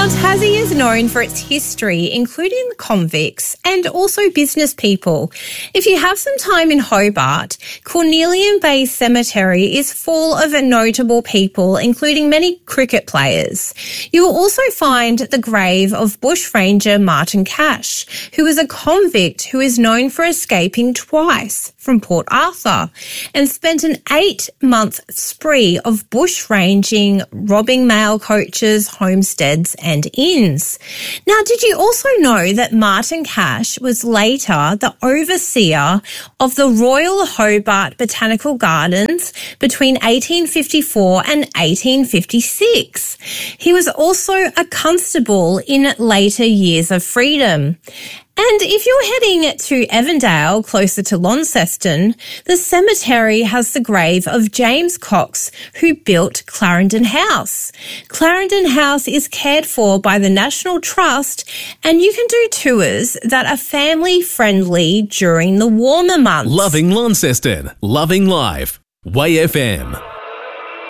Now, Tassie is known for its history, including convicts and also business people. If you have some time in Hobart, Cornelian Bay Cemetery is full of notable people, including many cricket players. You will also find the grave of bushranger Martin Cash, who was a convict who is known for escaping twice from Port Arthur and spent an 8-month spree of bushranging, robbing mail coaches, homesteads and inns. Now, did you also know that Martin Cash was later the overseer of the Royal Hobart Botanical Gardens between 1854 and 1856? He was also a constable in later years of freedom. And if you're heading to Evandale, closer to Launceston, the cemetery has the grave of James Cox, who built Clarendon House. Clarendon House is cared for by the National Trust, and you can do tours that are family-friendly during the warmer months. Loving Launceston. Loving Live. Way FM.